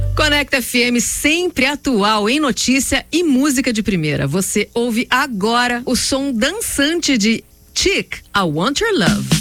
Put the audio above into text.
Conecta FM, sempre atual em notícia e música de primeira. Você ouve agora o som dançante de Chic, I Want Your Love.